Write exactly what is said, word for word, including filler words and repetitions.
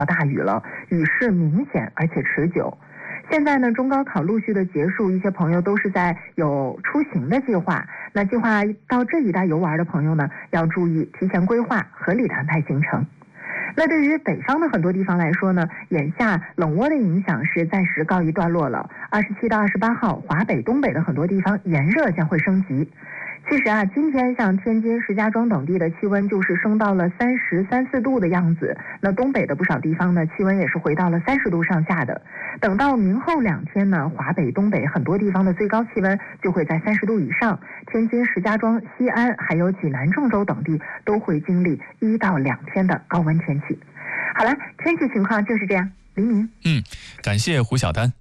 大雨了，雨势明显而且持久。现在呢，中高考陆续的结束，一些朋友都是在有出行的计划。那计划到这一带游玩的朋友呢，要注意提前规划，合理的安排行程。那对于北方的很多地方来说呢，眼下冷涡的影响是暂时告一段落了。二十七到二十八号，华北、东北的很多地方炎热将会升级。其实啊，今天像天津、石家庄等地的气温就是升到了三十三四度的样子。那东北的不少地方呢，气温也是回到了三十度上下的。等到明后两天呢，华北、东北很多地方的最高气温就会在三十度以上。天津、石家庄、西安还有济南、郑州等地都会经历一到两天的高温天气。好了，天气情况就是这样。黎明， 嗯，感谢胡晓丹。